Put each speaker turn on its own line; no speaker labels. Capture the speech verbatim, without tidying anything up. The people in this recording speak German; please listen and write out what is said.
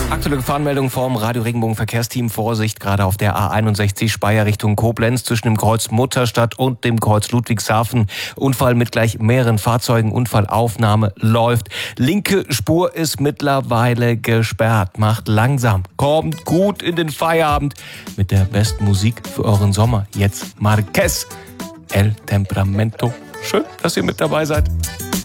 Aktuelle Gefahrenmeldung vom Radio Regenbogen Verkehrsteam. Vorsicht, gerade auf der A einundsechzig Speyer Richtung Koblenz zwischen dem Kreuz Mutterstadt und dem Kreuz Ludwigshafen. Unfall mit gleich mehreren Fahrzeugen. Unfallaufnahme läuft. Linke Spur ist mittlerweile gesperrt. Macht langsam. Kommt gut in den Feierabend mit der besten Musik für euren Sommer. Jetzt Marquez, El Temperamento. Schön, dass ihr mit dabei seid.